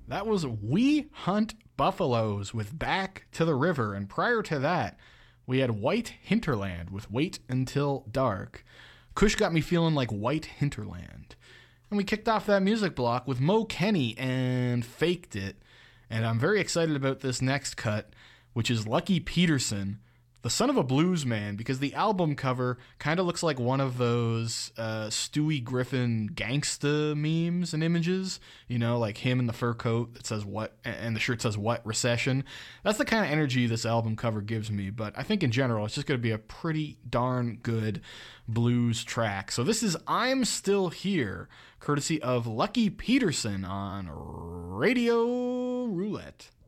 That was We Hunt Buffaloes with Back to the River. And prior to that, we had White Hinterland with Wait Until Dark. Kush got me feeling like White Hinterland. And we kicked off that music block with Mo Kenny and Faked It. And I'm very excited about this next cut, which is Lucky Peterson, the son of a blues man, because the album cover kind of looks like one of those Stewie Griffin gangsta memes and images, you know, like him in the fur coat that says what, and the shirt says what, recession. That's the kind of energy this album cover gives me, but I think in general it's just going to be a pretty darn good blues track. So this is I'm Still Here, courtesy of Lucky Peterson on Radio Roulette.